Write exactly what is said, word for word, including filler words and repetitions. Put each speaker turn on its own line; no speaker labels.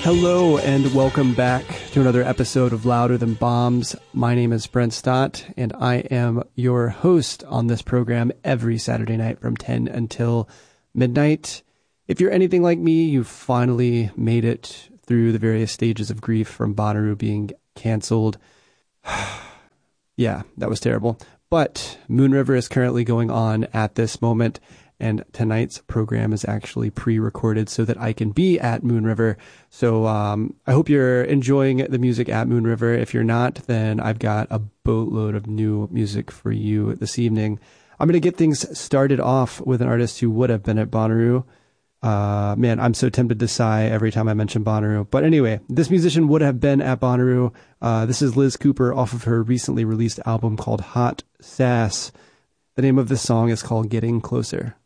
Hello and welcome back to another episode of Louder Than Bombs. My name is Brent Stott and I am your host on this program every Saturday night from ten until midnight. If you're anything like me, you finally made it through the various stages of grief from Bonnaroo being canceled. Yeah, that was terrible. But Moon River is currently going on at this moment, and tonight's program is actually pre-recorded so that I can be at Moon River. So um, I hope you're enjoying the music at Moon River. If you're not, then I've got a boatload of new music for you this evening. I'm going to get things started off with an artist who would have been at Bonnaroo. Uh, man, I'm so tempted to sigh every time I mention Bonnaroo. But anyway, this musician would have been at Bonnaroo. Uh, this is Liz Cooper off of her recently released album called Hot Sass. The name of this song is called Getting Closer.